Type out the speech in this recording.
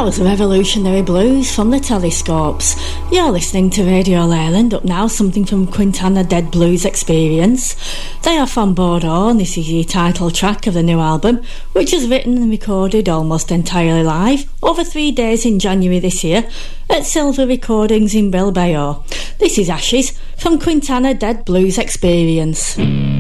That was Revolutionary Blues from the Telescopes. You're listening to Radio Leyland. Up now, something from Quintana Dead Blues Experience. They are from Bordeaux, and this is the title track of the new album, which was written and recorded almost entirely live over 3 days in January this year at Silver Recordings in Bilbao. This is Ashes from Quintana Dead Blues Experience.